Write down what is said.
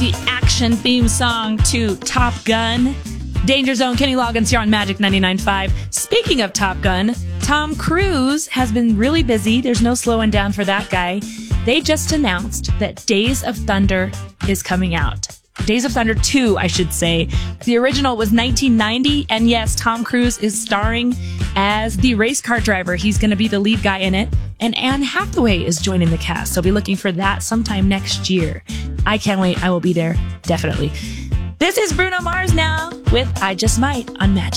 the action theme song to Top Gun. Danger Zone, Kenny Loggins here on Magic 99.5. Speaking of Top Gun, Tom Cruise has been really busy. There's no slowing down for that guy. They just announced that Days of Thunder is coming out. Days of Thunder 2, I should say. The original was 1990, and yes, Tom Cruise is starring as the race car driver. He's going to be the lead guy in it, and Anne Hathaway is joining the cast, so be looking for that sometime next year. I can't wait. I will be there, definitely. This is Bruno Mars now with I Just Might on Magic.